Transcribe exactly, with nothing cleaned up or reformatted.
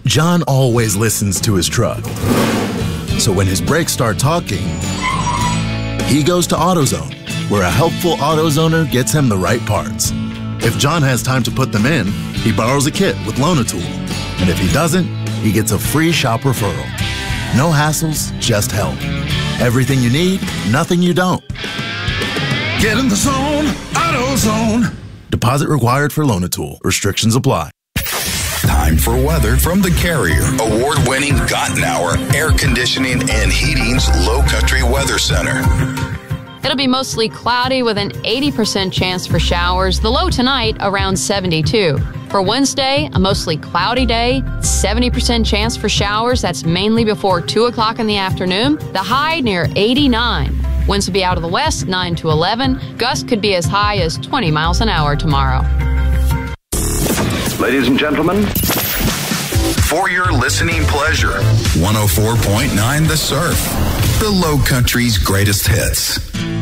John always listens to his truck. So when his brakes start talking, he goes to AutoZone, where a helpful AutoZoner gets him the right parts. If John has time to put them in, he borrows a kit with Loan-A-Tool. And if he doesn't, he gets a free shop referral. No hassles, just help. Everything you need, nothing you don't. Get in the zone, AutoZone. Deposit required for Loan-A-Tool. Restrictions apply. Time for weather from the Carrier. Award-winning Gotten Hour Air Conditioning and Heating's Low Country Weather Center. It'll be mostly cloudy with an eighty percent chance for showers. The low tonight around seventy-two. For Wednesday, a mostly cloudy day, seventy percent chance for showers. That's mainly before two o'clock in the afternoon. The high near eighty-nine. Winds will be out of the west, nine to eleven. Gusts could be as high as twenty miles an hour tomorrow. Ladies and gentlemen, for your listening pleasure, one oh four point nine The Surf, the Low Country's greatest hits.